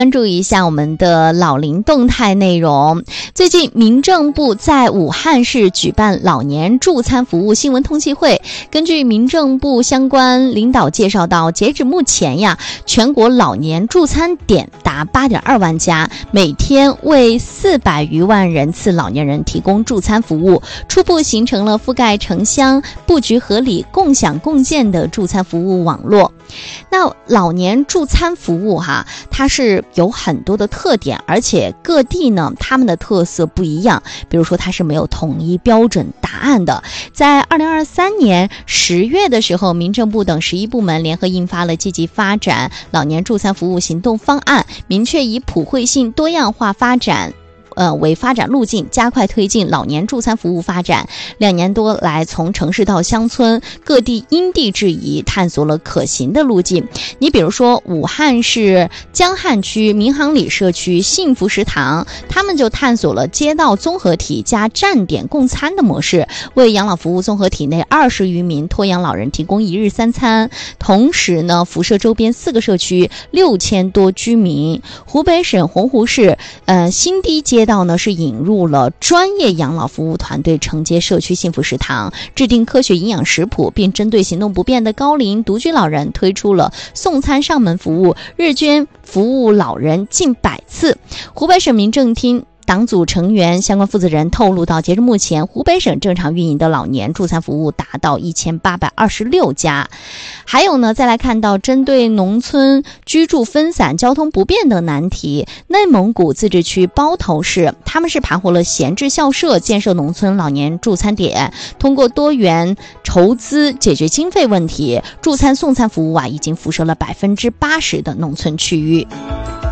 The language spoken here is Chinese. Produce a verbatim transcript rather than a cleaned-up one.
关注一下我们的老龄动态内容。最近民政部在武汉市举办老年助餐服务新闻通气会。根据民政部相关领导介绍到，截止目前呀，全国老年助餐点达 八点二万家，每天为四百余万人次老年人提供助餐服务，初步形成了覆盖城乡、布局合理、共享共建的助餐服务网络。那老年助餐服务哈，它是有很多的特点，而且各地呢，他们的特色不一样。比如说，它是没有统一标准答案的。在二零二三年十月的时候，民政部等十一部门联合印发了积极发展老年助餐服务行动方案，明确以普惠性、多样化发展呃，为发展路径，加快推进老年助餐服务发展。两年多来，从城市到乡村，各地因地制宜，探索了可行的路径。你比如说，武汉市江汉区民航里社区幸福食堂，他们就探索了街道综合体加站点共餐的模式，为养老服务综合体内二十余名托养老人提供一日三餐。同时呢，辐射周边四个社区六千多居民。湖北省洪湖市呃新堤街道呢是引入了专业养老服务团队承接社区幸福食堂，制定科学营养食谱，并针对行动不便的高龄独居老人推出了送餐上门服务，日均服务老人近百次。湖北省民政厅党组成员相关负责人透露到，截至目前，湖北省正常运营的老年助餐服务达到一千八百二十六家。还有呢，再来看到针对农村居住分散、交通不便的难题，内蒙古自治区包头市他们是盘活了闲置校舍，建设农村老年助餐点，通过多元筹资解决经费问题，助餐送餐服务啊已经辐射了百分之八十的农村区域。